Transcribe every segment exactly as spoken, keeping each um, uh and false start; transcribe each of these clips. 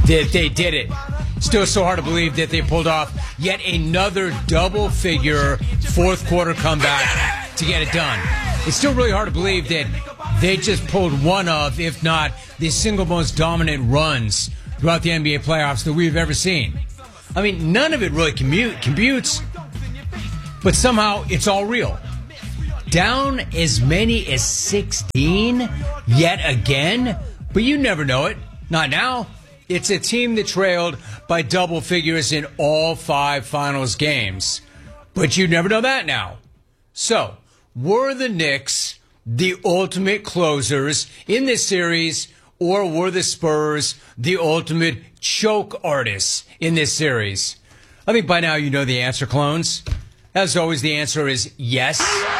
that they did it. Still so hard to believe that they pulled off yet another double-figure fourth-quarter comeback to get it done. It's still really hard to believe that they just pulled one of, if not the single most dominant runs throughout the N B A playoffs that we've ever seen. I mean, none of it really commute, computes, but somehow it's all real. Down as many as sixteen yet again, but you never know it. Not now. It's a team that trailed by double figures in all five finals games, but you never know that now. So, were the Knicks the ultimate closers in this series, or were the Spurs the ultimate choke artists in this series? I think by now you know the answer, clones. As always, the answer is yes.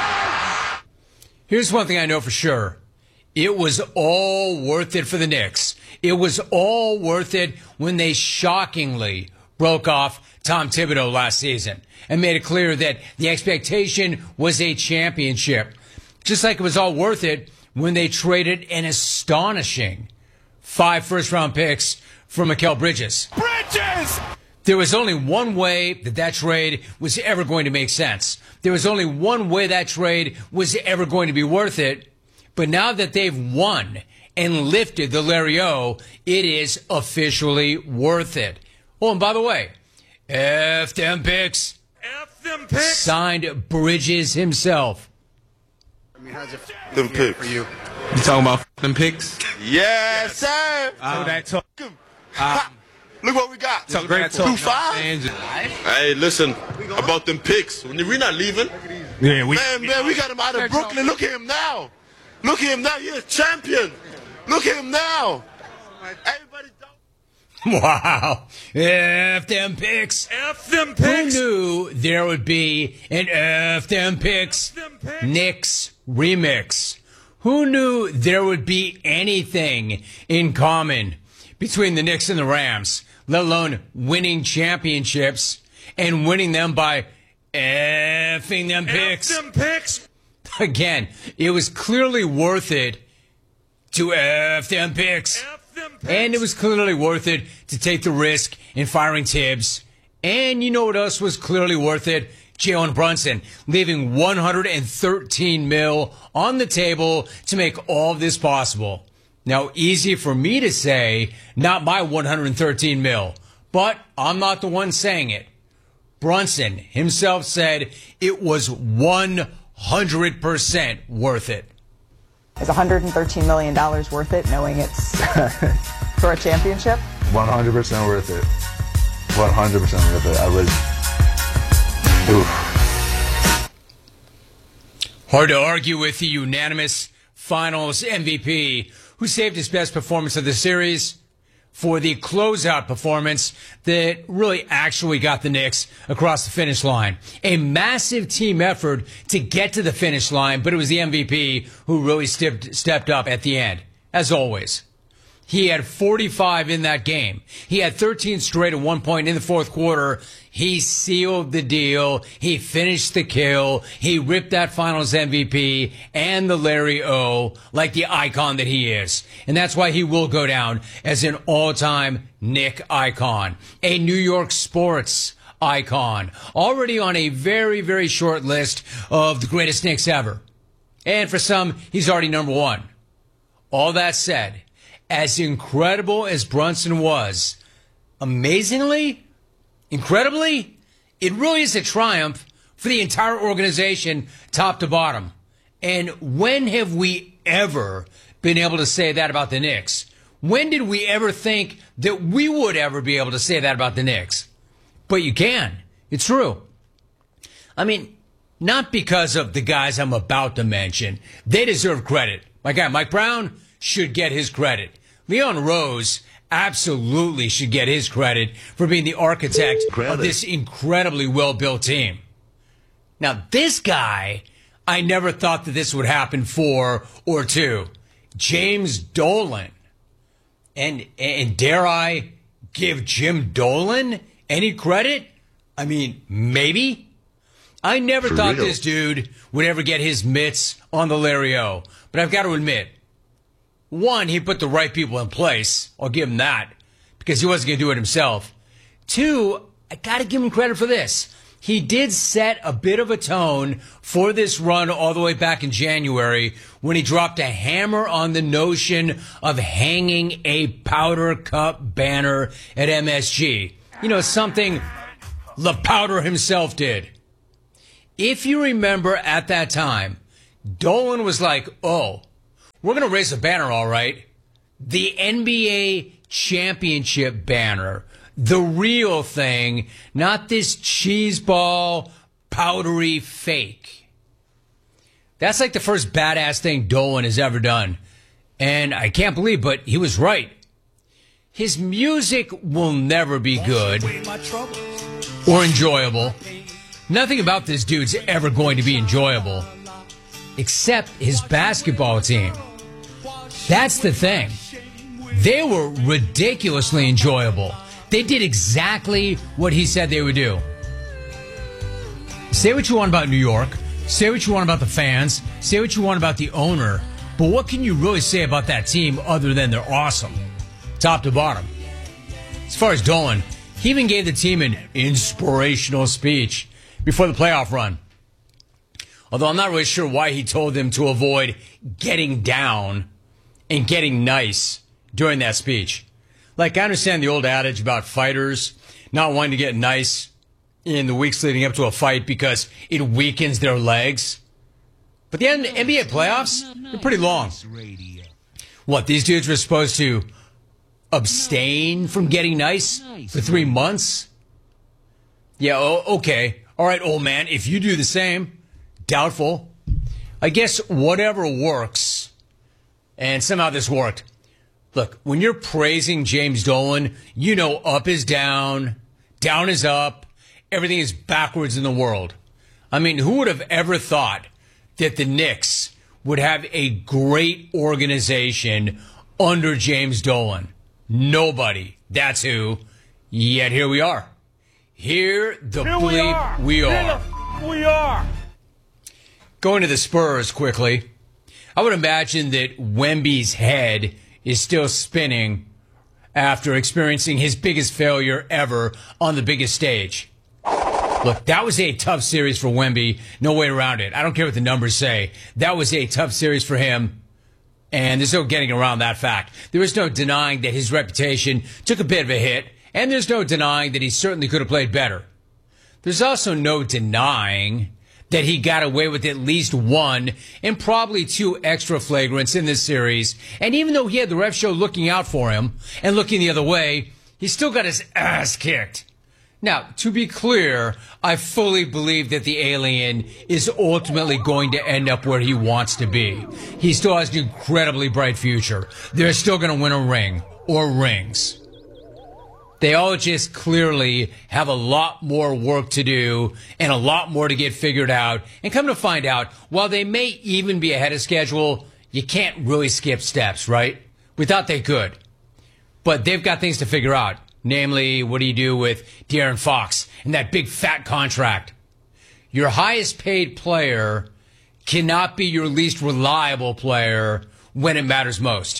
Here's one thing I know for sure. It was all worth it for the Knicks. It was all worth it when they shockingly broke off Tom Thibodeau last season and made it clear that the expectation was a championship. Just like it was all worth it when they traded an astonishing five first-round picks for Mikal Bridges. Bridges! There was only one way that that trade was ever going to make sense. There was only one way that trade was ever going to be worth it. But now that they've won and lifted the Larry O, it is officially worth it. Oh, and by the way, F them picks. F them picks. Signed Bridges himself. I mean, how's it them picks for you? You talking about them picks? Yes, sir. Um, that talk. Um, Look what we got. Talk great talk. Two five. Hey, listen about them picks. We're not leaving. Yeah, we. Man, man, we got him out of Brooklyn. Look at him now. Look at him now. You're a champion. Look at him now. Everybody. Wow. F them picks. F them picks. Who knew there would be an F them picks, Knicks remix? Who knew there would be anything in common between the Knicks and the Rams, let alone winning championships and winning them by effing them picks? F them picks. Again, it was clearly worth it to F them picks. F them picks. And it was clearly worth it to take the risk in firing Tibbs. And you know what else was clearly worth it? Jalen Brunson leaving one hundred thirteen mil on the table to make all of this possible. Now, easy for me to say, not my one hundred thirteen mil, but I'm not the one saying it. Brunson himself said it was one hundred percent worth it. Is one hundred thirteen million dollars worth it, knowing it's for a championship? one hundred percent worth it. one hundred percent worth it. I was... Oof. Hard to argue with the unanimous finals M V P who saved his best performance of the series for the closeout performance that really actually got the Knicks across the finish line. A massive team effort to get to the finish line, but it was the M V P who really stepped, stepped up at the end, as always. He had forty-five in that game. He had thirteen straight at one point in the fourth quarter. He sealed the deal. He finished the kill. He ripped that finals M V P and the Larry O like the icon that he is. And that's why he will go down as an all-time Knick icon. A New York sports icon. Already on a very, very short list of the greatest Knicks ever. And for some, he's already number one. All that said, as incredible as Brunson was, amazingly, incredibly, it really is a triumph for the entire organization, top to bottom. And when have we ever been able to say that about the Knicks? When did we ever think that we would ever be able to say that about the Knicks? But you can. It's true. I mean, not because of the guys I'm about to mention. They deserve credit. My guy Mike Brown should get his credit. Leon Rose absolutely should get his credit for being the architect credit. of this incredibly well-built team. Now, this guy, I never thought that this would happen for or to. James Dolan. And, and dare I give Jim Dolan any credit? I mean, maybe. I never for thought real. this dude would ever get his mitts on the Larry O. But I've got to admit, one, he put the right people in place. I'll give him that. because he wasn't going to do it himself. Two, I got to give him credit for this. He did set a bit of a tone for this run all the way back in January when he dropped a hammer on the notion of hanging a Powder Cup banner at M S G. You know, something the Powder himself did. If you remember at that time, Dolan was like, oh, we're going to raise the banner, all right. The N B A championship banner. The real thing, not this cheeseball, powdery fake. That's like the first badass thing Dolan has ever done. And I can't believe, but he was right. His music will never be good or enjoyable. Nothing about this dude's ever going to be enjoyable, except his basketball team. That's the thing. They were ridiculously enjoyable. They did exactly what he said they would do. Say what you want about New York. Say what you want about the fans. Say what you want about the owner. But what can you really say about that team other than they're awesome? Top to bottom. As far as Dolan, he even gave the team an inspirational speech before the playoff run. Although I'm not really sure why he told them to avoid getting down and getting nice during that speech. Like, I understand the old adage about fighters not wanting to get nice in the weeks leading up to a fight because it weakens their legs. But the N B A playoffs, they're pretty long. What, these dudes were supposed to abstain from getting nice for three months? Yeah, oh, okay. All right, old man, if you do the same, doubtful. I guess whatever works, and somehow this worked. Look, when you're praising James Dolan, you know up is down, down is up, everything is backwards in the world. I mean, who would have ever thought that the Knicks would have a great organization under James Dolan? Nobody. That's who. Yet here we are. Here the Here bleep we are. we are. Here the we are. Going to the Spurs quickly. I would imagine that Wemby's head is still spinning after experiencing his biggest failure ever on the biggest stage. Look, that was a tough series for Wemby. No way around it. I don't care what the numbers say. That was a tough series for him, and there's no getting around that fact. There is no denying that his reputation took a bit of a hit, and there's no denying that he certainly could have played better. There's also no denying that he got away with at least one and probably two extra flagrants in this series. And even though he had the ref show looking out for him and looking the other way, he still got his ass kicked. Now, to be clear, I fully believe that the alien is ultimately going to end up where he wants to be. He still has an incredibly bright future. They're still going to win a ring or rings. They all just clearly have a lot more work to do and a lot more to get figured out. And come to find out, while they may even be ahead of schedule, you can't really skip steps, right? We thought they could. But they've got things to figure out. Namely, what do you do with De'Aaron Fox and that big fat contract? Your highest paid player cannot be your least reliable player when it matters most.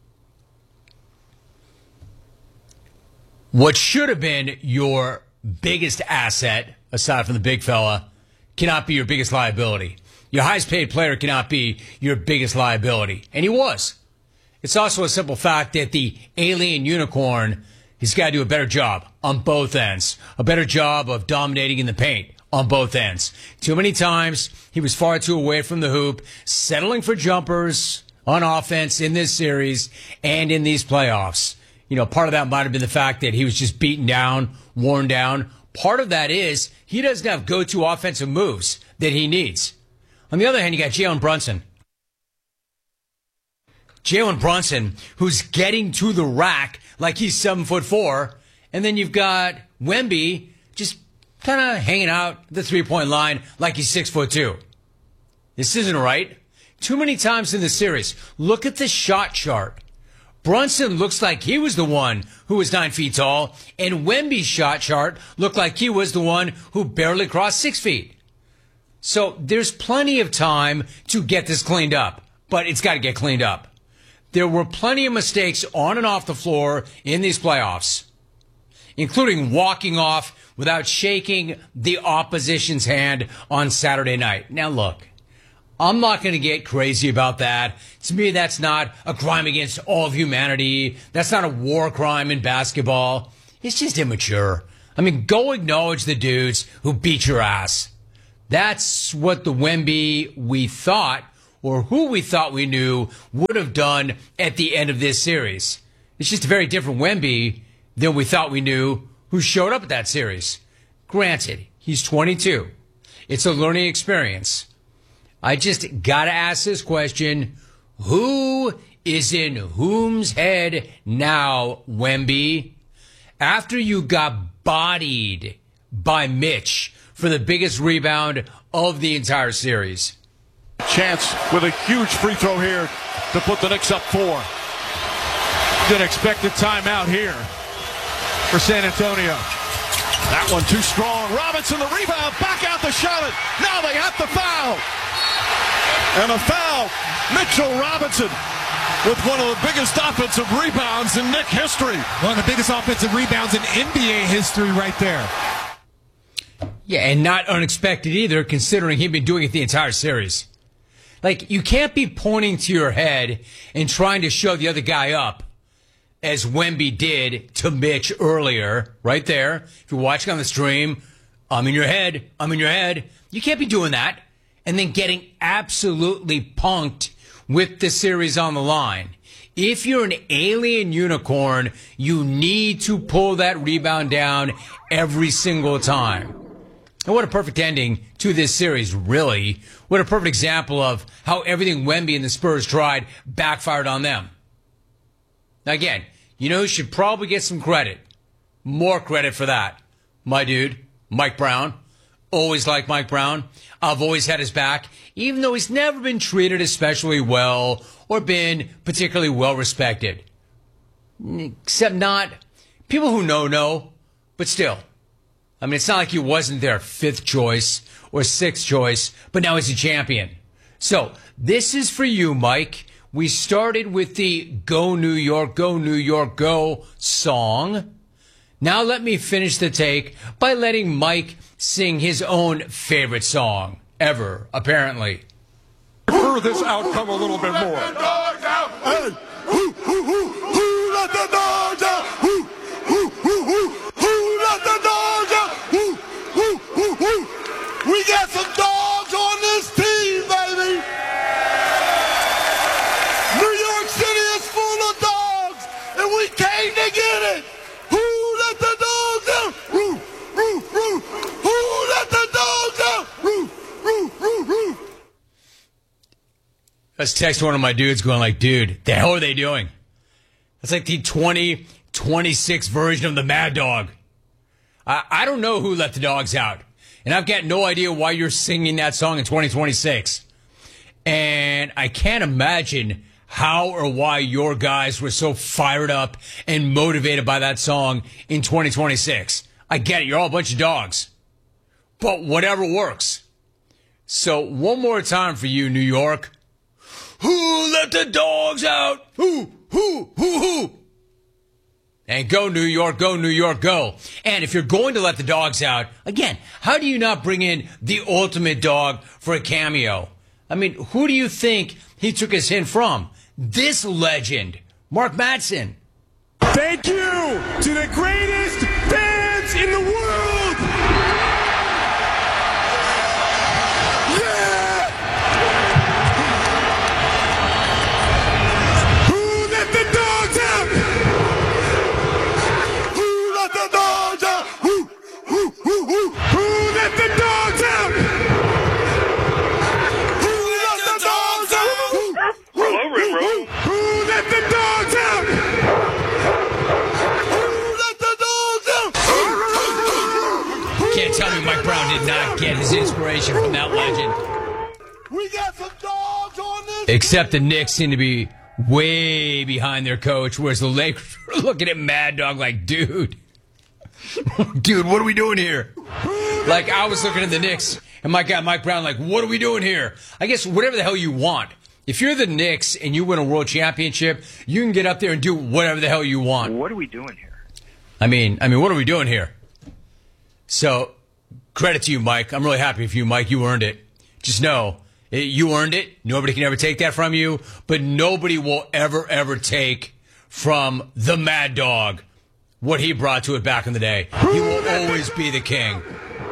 What should have been your biggest asset, aside from the big fella, cannot be your biggest liability. Your highest paid player cannot be your biggest liability. And he was. It's also a simple fact that the alien unicorn, he's got to do a better job on both ends. A better job of dominating in the paint on both ends. Too many times, he was far too away from the hoop, settling for jumpers on offense in this series and in these playoffs. You know, part of that might have been the fact that he was just beaten down, worn down. Part of that is he doesn't have go-to offensive moves that he needs. On the other hand, you got Jalen Brunson. Jalen Brunson, who's getting to the rack like he's seven foot four, and then you've got Wemby just kind of hanging out the three-point line like he's six foot two. This isn't right. Too many times in the series, look at the shot chart. Brunson looks like he was the one who was nine feet tall, and Wemby's shot chart looked like he was the one who barely crossed six feet. So there's plenty of time to get this cleaned up, but it's got to get cleaned up. there were plenty of mistakes on and off the floor in these playoffs, including walking off without shaking the opposition's hand on Saturday night. Now, look, I'm not going to get crazy about that. To me, that's not a crime against all of humanity. That's not a war crime in basketball. It's just immature. I mean, go acknowledge the dudes who beat your ass. That's what the Wemby we thought, or who we thought we knew, would have done at the end of this series. It's just a very different Wemby than we thought we knew who showed up at that series. Granted, he's twenty-two. It's a learning experience. I just gotta ask this question. Who is in whom's head now, Wemby? After you got bodied by Mitch for the biggest rebound of the entire series. Chance with a huge free throw here to put the Knicks up four. Didn't expect a timeout here for San Antonio. That one too strong. Robinson the rebound, back out to Charlotte. Now they have to foul. And a foul. Mitchell Robinson with one of the biggest offensive rebounds in Knick history. One of the biggest offensive rebounds in N B A history right there. Yeah, and not unexpected either, considering he'd been doing it the entire series. Like, you can't be pointing to your head and trying to show the other guy up, as Wemby did to Mitch earlier, right there. If you're watching on the stream, I'm in your head, I'm in your head. You can't be doing that and then getting absolutely punked with the series on the line. If you're an alien unicorn, you need to pull that rebound down every single time. And what a perfect ending to this series, really. What a perfect example of how everything Wemby and the Spurs tried backfired on them. Now, again, you know who should probably get some credit? More credit for that. My dude, Mike Brown. Always liked Mike Brown. I've always had his back, even though he's never been treated especially well or been particularly well respected. Except not people who know, know, but still. I mean, it's not like he wasn't their fifth choice or sixth choice, but now he's a champion. So this is for you, Mike. We started with the Go New York, Go New York, Go song. Now let me finish the take by letting Mike sing his own favorite song ever, apparently. For this outcome a little bit more. Hey, who, who, who, who let the dogs out? Who, who, who, who, who let the dogs out? Who, who, who, who? We got some dogs on this team, baby. New York City is full of dogs, and we came to get it. Who let the dogs out? Who, who, who, who let the dogs out? Who, who, who, who? I was texting one of my dudes going like, dude, the hell are they doing? That's like the twenty twenty-six version of the Mad Dog. I, I don't know who let the dogs out. And I've got no idea why you're singing that song in twenty twenty-six. And I can't imagine how or why your guys were so fired up and motivated by that song in twenty twenty-six. I get it. You're all a bunch of dogs. But whatever works. So one more time for you, New York. Who let the dogs out? Who, who, who, who? And go, New York, go, New York, go. And if you're going to let the dogs out, again, how do you not bring in the ultimate dog for a cameo? I mean, who do you think he took his hint from? This legend, Mark Madsen. Thank you to the greatest fans in the world. Yeah! Who let the dogs out? Who let the dogs out? Who, who, who, who? Who let the dogs out? Who let the dogs out? Who, Roll over it, bro. Who let the dogs out? who let the dogs out? Can't tell me Mike Brown did not get his inspiration from that legend. We got some dogs on this. Except the Knicks seem to be way behind their coach, whereas the Lakers are looking at Mad Dog like, dude, dude, what are we doing here? Like, I was looking at the Knicks, and my guy Mike Brown like, what are we doing here? I guess whatever the hell you want. If you're the Knicks and you win a world championship, you can get up there and do whatever the hell you want. What are we doing here? I mean, I mean, what are we doing here? So, credit to you, Mike. I'm really happy for you, Mike. You earned it. Just know, you earned it. Nobody can ever take that from you, but nobody will ever, ever take from the Mad Dog what he brought to it back in the day. He will always be the king.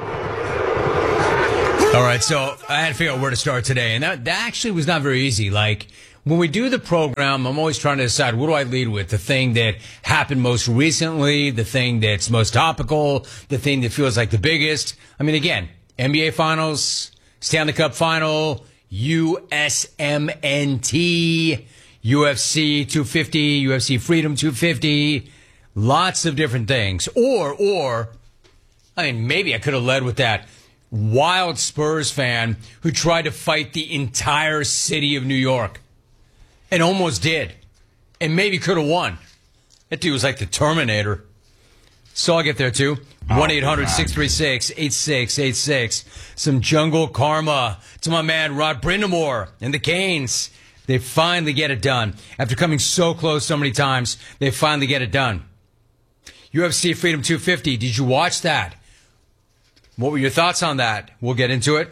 All right, so I had to figure out where to start today, and that, that actually was not very easy. Like, when we do the program, I'm always trying to decide, what do I lead with? The thing that happened most recently, the thing that's most topical, the thing that feels like the biggest. I mean, again, N B A Finals, Stanley Cup Final, U S M N T, U F C two fifty, U F C Freedom two fifty, lots of different things. Or, or, I mean, maybe I could have led with that wild Spurs fan who tried to fight the entire city of New York and almost did, and maybe could have won. That dude was like the Terminator. So I'll get there too. one eight hundred six three six eight six eight six. Some jungle karma to my man Rod Brindamore and the Canes. They finally get it done. After coming so close so many times, they finally get it done. U F C Freedom two fifty, did you watch that? What were your thoughts on that? We'll get into it.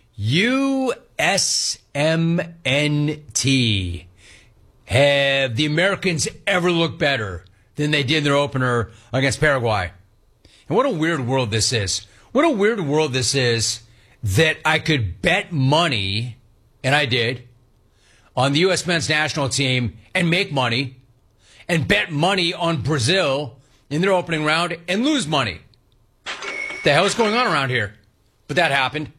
U S M N T. Have the Americans ever looked better than they did in their opener against Paraguay? And what a weird world this is. What a weird world this is that I could bet money, and I did, on the U S men's national team and make money, and bet money on Brazil in their opening round and lose money. The hell is going on around here? But that happened.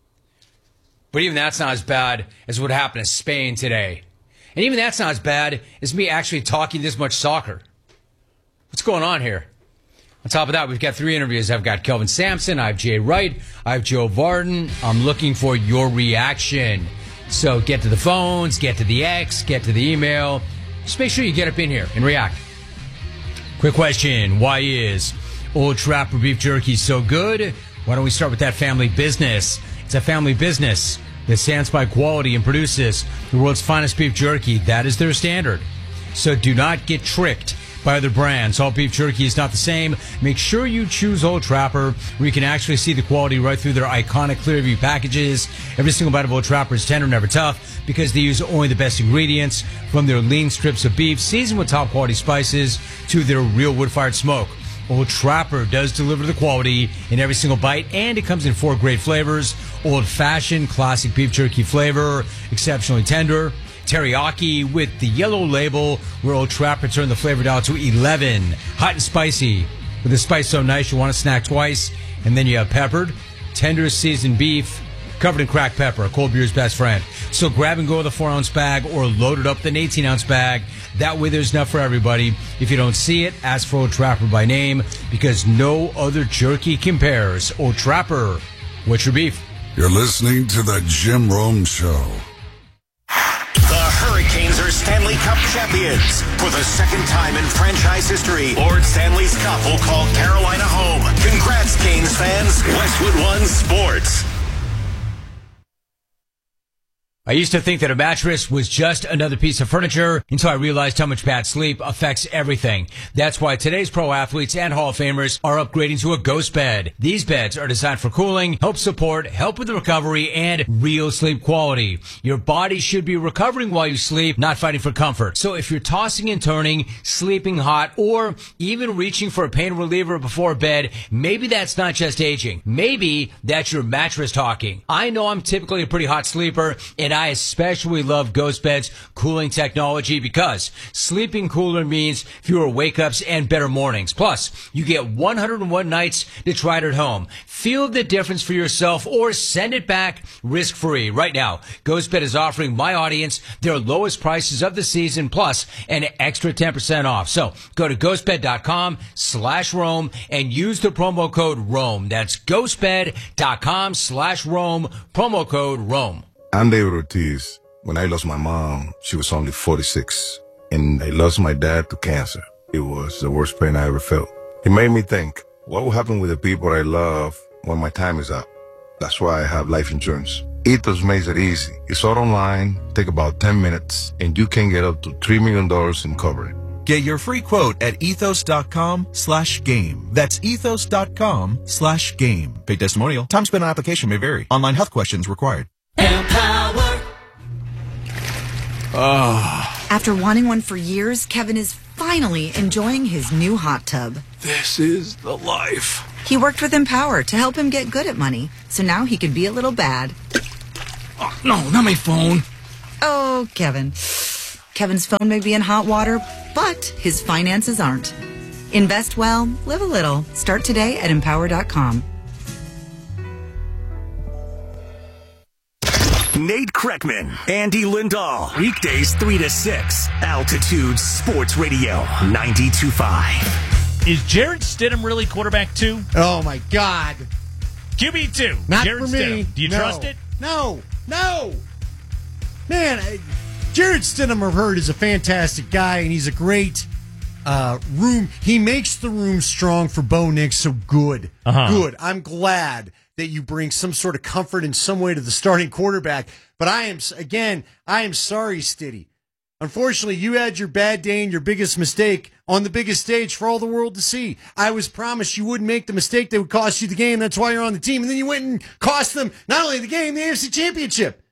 But even that's not as bad as what happened to Spain today. And even that's not as bad as me actually talking this much soccer. What's going on here? On top of that, we've got three interviews. I've got Kelvin Sampson, I have Jay Wright, I have Joe Varden. I'm looking for your reaction. So get to the phones, get to the X, get to the email. Just make sure you get up in here and react. Quick question. Why is Old Trapper Beef Jerky so good? Why don't we start with that family business? It's a family business that stands by quality and produces the world's finest beef jerky. That is their standard. So do not get tricked by other brands. All beef jerky is not the same. Make sure you choose Old Trapper, where you can actually see the quality right through their iconic Clearview packages. Every single bite of Old Trapper is tender, never tough, because they use only the best ingredients, from their lean strips of beef seasoned with top quality spices to their real wood-fired smoke. Old Trapper does deliver the quality in every single bite, and it comes in four great flavors: old-fashioned, classic beef jerky flavor, exceptionally tender, teriyaki with the yellow label, where Old Trapper turned the flavor dial to eleven, hot and spicy, with a spice so nice you want to snack twice. And then you have peppered, tender seasoned beef, covered in cracked pepper, a cold beer's best friend. So grab and go with a four ounce bag, or load it up with an eighteen ounce bag. That way there's enough for everybody. If you don't see it, ask for Old Trapper by name, because no other jerky compares. Old Trapper, what's your beef? You're listening to the Jim Rome Show. The Hurricanes are Stanley Cup champions. For the second time in franchise history, Lord Stanley's Cup will call Carolina home. Congrats, Canes fans. Westwood One Sports. I used to think that a mattress was just another piece of furniture until I realized how much bad sleep affects everything. That's why today's pro athletes and Hall of Famers are upgrading to a Ghost Bed. These beds are designed for cooling, help support, help with the recovery, and real sleep quality. Your body should be recovering while you sleep, not fighting for comfort. So if you're tossing and turning, sleeping hot, or even reaching for a pain reliever before bed, maybe that's not just aging. Maybe that's your mattress talking. I know I'm typically a pretty hot sleeper, and I especially love Ghost Bed's cooling technology, because sleeping cooler means fewer wake-ups and better mornings. Plus, you get one hundred one nights to try it at home. Feel the difference for yourself, or send it back risk-free. Right now, Ghost Bed is offering my audience their lowest prices of the season, plus an extra ten percent off. So go to ghostbed.com slash Rome and use the promo code Rome. That's ghostbed.com slash Rome, promo code Rome. I'm David Ortiz. When I lost my mom, she was only forty-six. And I lost my dad to cancer. It was the worst pain I ever felt. It made me think, what will happen with the people I love when my time is up? That's why I have life insurance. Ethos makes it easy. It's all online, take about ten minutes, and you can get up to three million dollars in coverage. Get your free quote at ethos.com slash game. That's ethos.com slash game. Paid testimonial. Time spent on application may vary. Online health questions required. Empower. Oh. After wanting one for years, Kevin is finally enjoying his new hot tub. This is the life. He worked with Empower to help him get good at money, so now he can be a little bad. Oh, no, not my phone. Oh, Kevin. Kevin's phone may be in hot water, but his finances aren't. Invest well, live a little. Start today at empower dot com. Nate Kreckman, Andy Lindahl. Weekdays three to six. Altitude Sports Radio ninety-two point five. Is Jarrett Stidham really quarterback two? Oh, my God. Q B two. Not Jarrett for me. Stidham. Do you no. trust it? No. No. Man, I, Jarrett Stidham, I've heard, is a fantastic guy, and he's a great uh, room. He makes the room strong for Bo Nix, so good. Uh-huh. Good. I'm glad that you bring some sort of comfort in some way to the starting quarterback. But I am, again, I am sorry, Stiddy. Unfortunately, you had your bad day and your biggest mistake on the biggest stage for all the world to see. I was promised you wouldn't make the mistake that would cost you the game. That's why you're on the team. And then you went and cost them not only the game, the A F C Championship.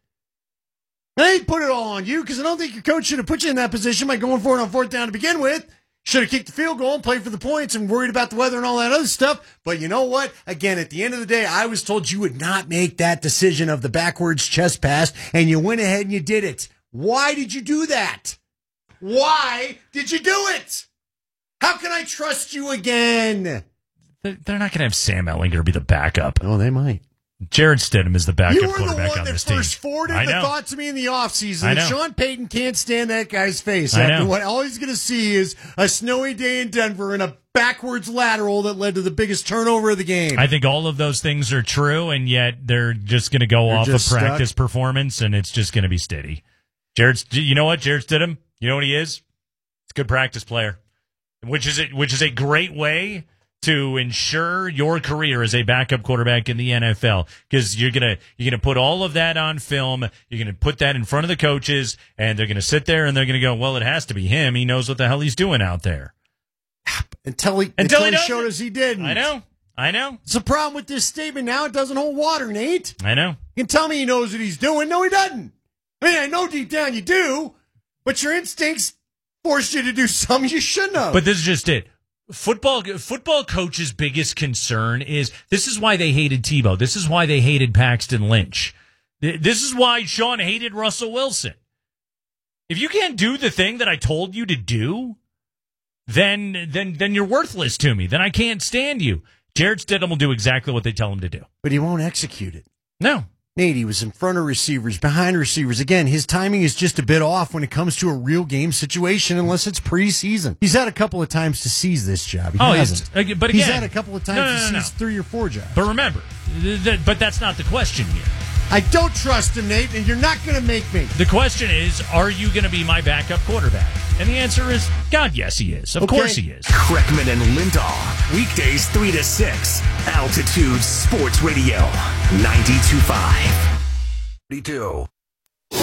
I ain't put it all on you because I don't think your coach should have put you in that position by going for it on fourth down to begin with. Should have kicked the field goal and played for the points and worried about the weather and all that other stuff. But you know what? Again, at the end of the day, I was told you would not make that decision of the backwards chest pass, and you went ahead and you did it. Why did you do that? Why did you do it? How can I trust you again? They're not going to have Sam Ehlinger be the backup. Oh, they might. Jarrett Stidham is the backup you were quarterback the on one this that team. first forwarded I the know. thought to me in the offseason I that know. Sean Payton can't stand that guy's face. I After know. what all he's going to see is a snowy day in Denver and a backwards lateral that led to the biggest turnover of the game. I think all of those things are true, and yet they're just going to go They're off of just practice stuck. performance, and it's just going to be steady. Jarrett, you know what? Jarrett Stidham, you know what he is? He's a good practice player, which is a, which is a great way to ensure your career as a backup quarterback in the N F L, because you're gonna you're gonna put all of that on film. You're gonna put that in front of the coaches, and they're gonna sit there and they're gonna go, "Well, it has to be him. He knows what the hell he's doing out there." Until he, Until until he he doesn't. showed us he didn't. I know, I know. It's a problem with this statement now. It doesn't hold water, Nate. I know. You can tell me he knows what he's doing. No, he doesn't. I mean, I know deep down you do, but your instincts forced you to do something you shouldn't have. But this is just it. Football football coach's biggest concern is this is why they hated Tebow. This is why they hated Paxton Lynch. This is why Sean hated Russell Wilson. If you can't do the thing that I told you to do, then then then you're worthless to me. Then I can't stand you. Jarrett Stidham will do exactly what they tell him to do. But he won't execute it. No. Nate, he was in front of receivers, behind receivers. Again, his timing is just a bit off when it comes to a real game situation, unless it's preseason. He's had a couple of times to seize this job. He oh, hasn't. He's, but again, he's had a couple of times no, no, to no, seize no. three or four jobs. But remember, th- th- but that's not the question here. I don't trust him, Nate, and you're not going to make me. The question is, are you going to be my backup quarterback? And the answer is, God, yes, he is. Of Okay. course he is. Kreckman and Lindahl. Weekdays three to six. Altitude Sports Radio ninety-two point five. Two.